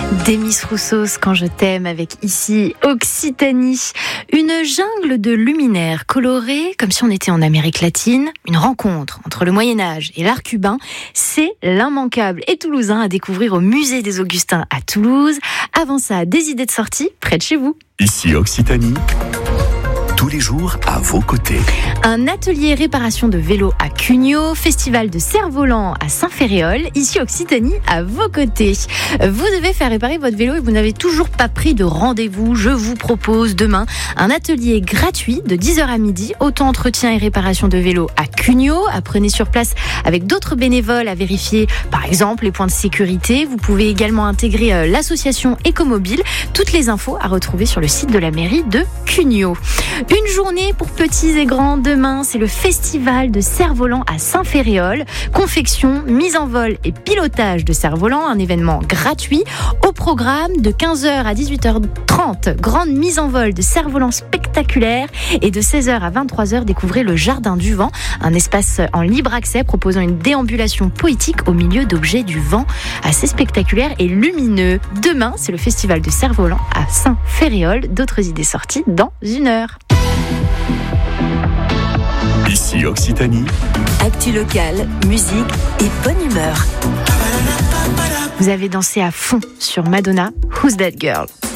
Demis Roussos, Quand je t'aime, avec ici Occitanie. Une jungle de luminaires colorés comme si on était en Amérique latine. Une rencontre entre le Moyen-Âge et l'art cubain. C'est l'immanquable et toulousain à découvrir au musée des Augustins à Toulouse. Avant ça, des idées de sortie près de chez vous. Ici Occitanie. Tous les jours à vos côtés. Un atelier réparation de vélos à Cugnaux, festival de cerf-volant à Saint-Féréol, ici Occitanie à vos côtés. Vous devez faire réparer votre vélo et vous n'avez toujours pas pris de rendez-vous. Je vous propose demain un atelier gratuit de 10h à midi, auto-entretien et réparation de vélos à Cugnaux. Apprenez sur place avec d'autres bénévoles à vérifier par exemple les points de sécurité. Vous pouvez également intégrer l'association Écomobile. Toutes les infos à retrouver sur le site de la mairie de Cugnaux. Une journée pour petits et grands. Demain, c'est le festival de cerf-volant à Saint-Féréol. Confection, mise en vol et pilotage de cerf-volant, un événement gratuit. Au programme de 15h à 18h30, grande mise en vol de cerf-volant spectaculaire. Et de 16h à 23h, découvrez le Jardin du Vent, un espace en libre accès proposant une déambulation poétique au milieu d'objets du vent assez spectaculaires et lumineux. Demain, c'est le festival de cerf-volant à Saint-Féréol. D'autres idées sorties dans une heure. Ici Occitanie. Actu locale, musique et bonne humeur. Vous avez dansé à fond sur Madonna, Who's That Girl?